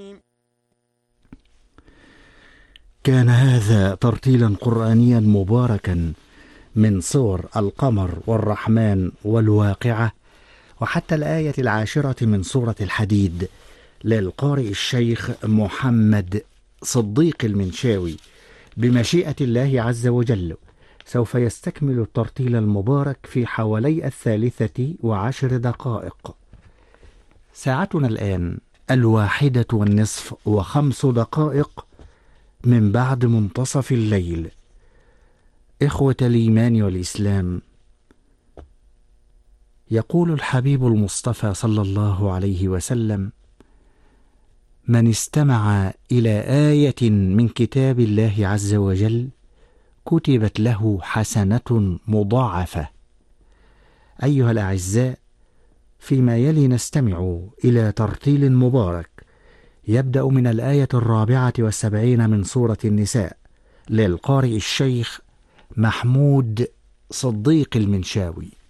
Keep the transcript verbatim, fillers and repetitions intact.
كان هذا ترتيلا قرآنيا مباركا من سور القمر والرحمن والواقعة وحتى الآية العاشرة من سورة الحديد للقارئ الشيخ محمد صديق المنشاوي. بمشيئة الله عز وجل سوف يستكمل الترتيل المبارك في حوالي الثالثة وعشر دقائق. ساعتنا الآن الواحدة والنصف وخمس دقائق من بعد منتصف الليل. إخوة الإيمان والإسلام، يقول الحبيب المصطفى صلى الله عليه وسلم: من استمع إلى آية من كتاب الله عز وجل كتبت له حسنة مضاعفة. أيها الأعزاء، فيما يلي نستمع إلى ترتيل مبارك يبدأ من الآية الرابعة والسبعين من سورة النساء للقارئ الشيخ محمود صديق المنشاوي.